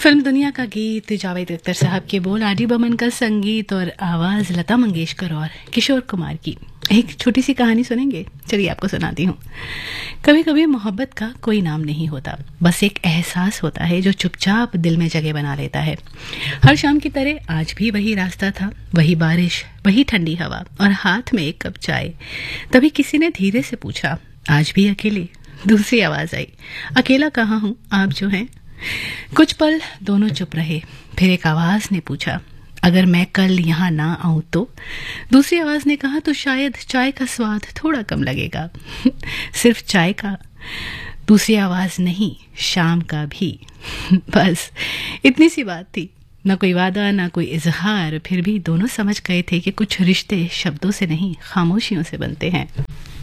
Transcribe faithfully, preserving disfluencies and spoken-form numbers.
Film दुनिया का गीत, जावेद अख्तर साहब के बोल, आर डी बर्मन का संगीत और आवाज लता मंगेशकर और किशोर कुमार की। एक छोटी सी कहानी सुनेंगे? चलिए आपको सुनाती हूँ। कभी कभी मोहब्बत का कोई नाम नहीं होता, बस एक एहसास होता है जो चुपचाप दिल में जगह बना लेता है। हर शाम की तरह आज भी वही रास्ता था, वही बारिश, वही ठंडी हवा और हाथ में एक कप चाय। तभी किसी ने धीरे से पूछा, आज भी अकेले? दूसरी आवाज आई, अकेला कहाँ हूँ, आप जो हैं। कुछ पल दोनों चुप रहे, फिर एक आवाज ने पूछा, अगर मैं कल यहाँ ना आऊं तो? दूसरी आवाज ने कहा, तो शायद चाय का स्वाद थोड़ा कम लगेगा। सिर्फ चाय का? दूसरी आवाज, नहीं, शाम का भी। बस इतनी सी बात थी, ना कोई वादा, ना कोई इजहार, फिर भी दोनों समझ गए थे कि कुछ रिश्ते शब्दों से नहीं, खामोशियों से बनते हैं।